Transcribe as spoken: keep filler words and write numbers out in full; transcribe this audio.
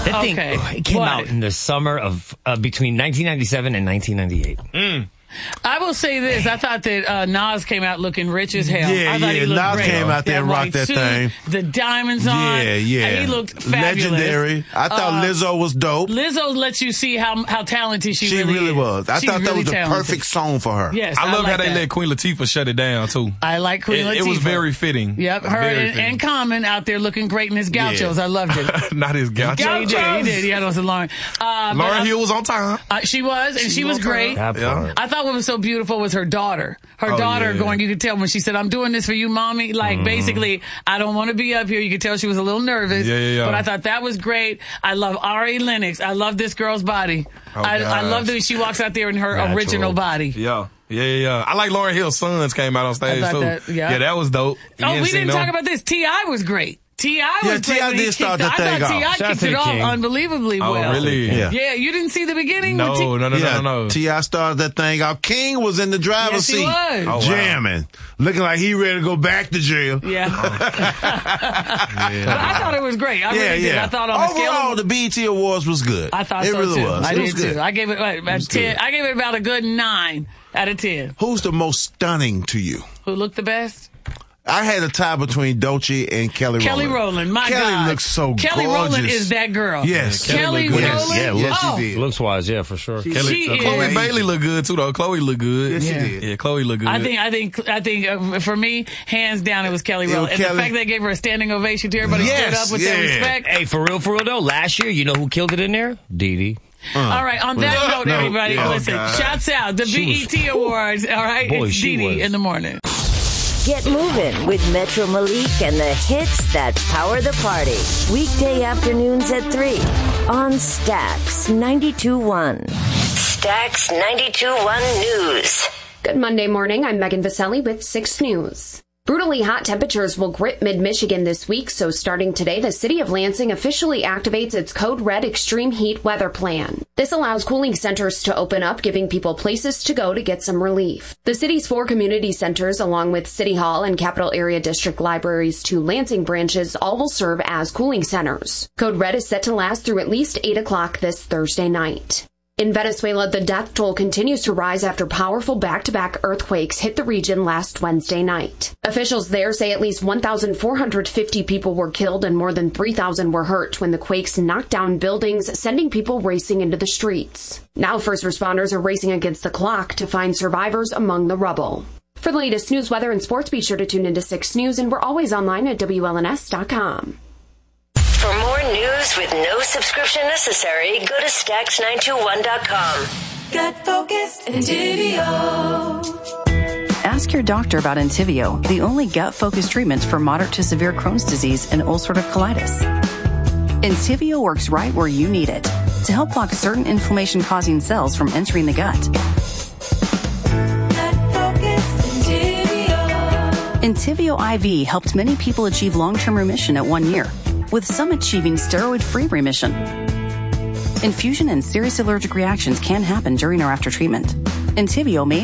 That thing, Okay. it came What? out in the summer of uh, between nineteen ninety-seven and nineteen ninety-eight. Mm. I will say this. I thought that uh, Nas came out looking rich as hell. Yeah, I thought yeah, he looked Nas great. came out there and rocked white that suit, thing. The diamonds on. Yeah, yeah. And he looked fabulous. Legendary. I thought Uh, Lizzo was dope. Lizzo lets you see how how talented she, She really, really is. was. I She's thought that really was the talented. perfect song for her. Yes, I love like how they that. let Queen Latifah shut it down, too. I like Queen It, Latifah. it was very fitting. Yep, her Very and, fitting. and Common out there looking great in his gauchos. Yeah. I loved it. Not his gaucho. Yeah, he did. He did. He had on some Lauren. Uh, but Lauren I- Hill was on time. Uh, she was, and she, She was was on great. time. That Yeah. part. I thought what was so beautiful was her daughter. Her Oh, daughter yeah. going, you could tell when she said, I'm doing this for you, mommy. Like, Mm-hmm. basically, I don't want to be up here. You could tell she was a little nervous. Yeah, yeah, yeah. But I thought that was great. I love Ari Lennox. I love this girl's body. Oh, I, I gosh. love that she walks out there in her Natural. original body. Yeah. Yeah, yeah, yeah. I like Lauren Hill's sons came out on stage, I too. thought that- yeah. yeah, that was dope. You Oh, we seen didn't them? talk about this. T I was great. T I Yeah, was great. T I when he did start kicked- that I thing thought off. T I Shout out kicked to it the off King. unbelievably Oh, well. really? Yeah. Yeah, you didn't see the beginning? No, with T- no, no, no, Yeah, no, no. T I started that thing out. King was in the driver's Yes, he seat. was. Oh, wow. Jamming. Looking like he ready to go back to jail. Yeah. But I thought it was great. I Yeah, really did. yeah. I thought on a scale Overall, of, the B E T Awards was good. I thought it so really too. was. I it did was good. too. I gave it what, about was ten. good. I gave it about a good nine out of ten. Who's the most stunning to you? Who looked the best? I had a tie between Doechii and Kelly Kelly Rowland. Rowland. My Kelly God. looks so Kelly gorgeous. Rowland is that girl. Yes. Kelly Kelly look good. Rowland. Yes, yeah, oh, she did. Looks wise, yeah, for sure. She Kelly, is. Chloe Bailey looked good, too, though. Chloe looked good. Yes, she Yeah. did. Yeah, Chloe looked good. I think, I think, I think, uh, for me, hands down, it was Kelly It was Rowland. And Kelly. the fact they gave her a standing ovation to everybody Yes, stood up with their yeah. respect. Hey, for real, for real though, last year, you know who killed it in there? Dee Dee. All right, on that note, No, everybody, yeah. listen, Oh, God. shouts out the She B E T Awards. All right, Boy, it's she Dee Dee was. in the morning. Get moving with Metro Malik and the hits that power the party. Weekday afternoons at three on Stax ninety-two point one. Stax ninety-two point one News. Good Monday morning. I'm Megan Vaselli with six News. Brutally hot temperatures will grip mid-Michigan this week, so starting today, the city of Lansing officially activates its Code Red Extreme Heat Weather Plan. This allows cooling centers to open up, giving people places to go to get some relief. The city's four community centers, along with City Hall and Capital Area District Library's two Lansing branches, all will serve as cooling centers. Code Red is set to last through at least eight o'clock this Thursday night. In Venezuela, the death toll continues to rise after powerful back-to-back earthquakes hit the region last Wednesday night. Officials there say at least one thousand four hundred fifty people were killed and more than three thousand were hurt when the quakes knocked down buildings, sending people racing into the streets. Now first responders are racing against the clock to find survivors among the rubble. For the latest news, weather, and sports, be sure to tune into six News, and we're always online at W L N S dot com. For more news with no subscription necessary, go to Stax nine two one dot com. Get focused, Entivio. Ask your doctor about Entivio, the only gut-focused treatment for moderate to severe Crohn's disease and ulcerative colitis. Entivio works right where you need it to help block certain inflammation-causing cells from entering the gut. Get focused, Entivio. Entivio I V helped many people achieve long-term remission at one year, with some achieving steroid-free remission. Infusion and serious allergic reactions can happen during or after treatment. Entivio may